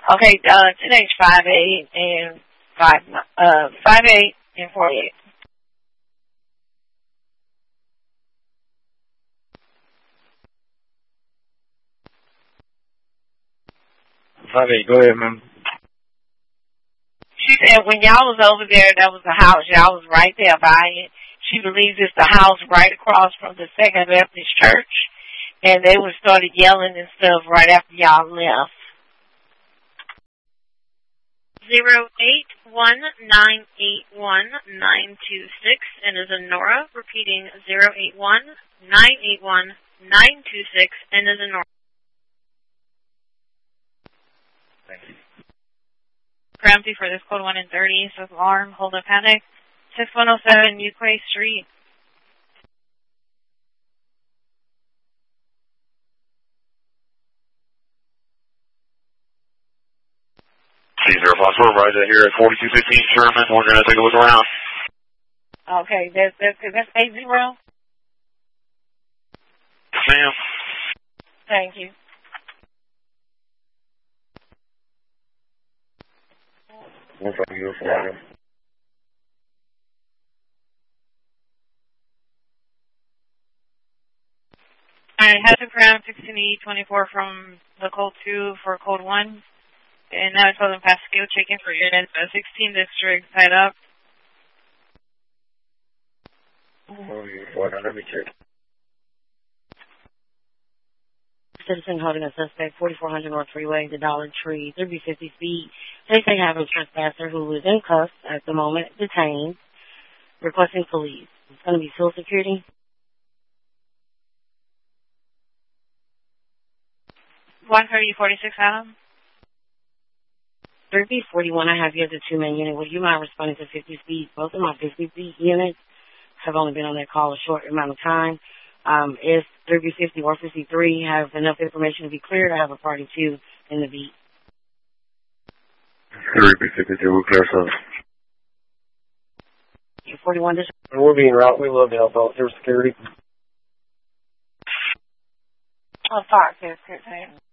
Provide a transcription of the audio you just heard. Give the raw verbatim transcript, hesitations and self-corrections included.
Okay, uh, today's five eight and five uh five eight and forty eight. Five eight. Go ahead, ma'am. She said when y'all was over there, that was the house. Y'all was right there by it. She believes it's the house right across from the Second Baptist Church, and they would started yelling and stuff right after y'all left. Zero eight one nine eight one nine two six, and is a Nora. Repeating zero eight one nine eight one nine two six, and is a Nora. Thank you. Empty for this code one and thirty, so alarm, hold up, panic. six one oh seven Uquay Street. C zero five four, right here at forty-two fifteen Sherman. We're going to take a look around. Okay, that's, that's, that's eight zero? Ma'am. Thank you. What's up, you for? I had to grab sixteen E twenty-four from the code two for code one. And now it's holding past skill checking for units. Uh, sixteen district tied up. Oh, you for? Let me check. Citizen holding a suspect, forty-four hundred North Freeway, the Dollar Tree, three B fifty speed. They say have a trespasser who is in cuffs at the moment, detained, requesting police. It's going to be field security. one thirty forty-six Adam. three B forty-one, I have you as a two-man unit. Would you mind responding to fifty speed? Both of my fifty speed units have only been on that call a short amount of time. Um, if three B fifty or fifty-three have enough information to be cleared, I have a party two in the beat. three B fifty-two, we'll clear us. forty-one district. We'll be en route. We love to help out. There's security. Oh, sorry, security.